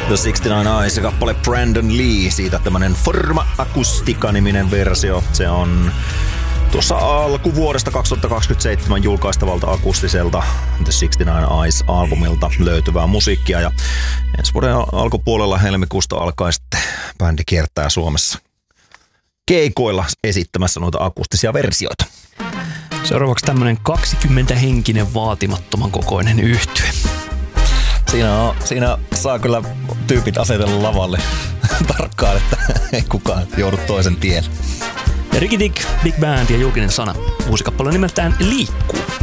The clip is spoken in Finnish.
The 69 Eyes ja kappale Brandon Lee, siitä tämmönen Forma Acoustica-niminen versio. Se on tuossa alkuvuodesta 2027 julkaistavalta akustiselta The 69 Eyes-albumilta löytyvää musiikkia. Ja ensi vuoden alkupuolella helmikuusta alkaa sitten bändi kiertää Suomessa keikoilla esittämässä noita akustisia versioita. Seuraavaksi tämmönen 20-henkinen vaatimattoman kokoinen yhtye. Siinä saa kyllä tyypit asetella lavalle tarkkaan, että ei kukaan joudu toisen tielle. Rikitik, Big Band ja Julkinen sana. Uusi kappale nimeltään Liikkuu.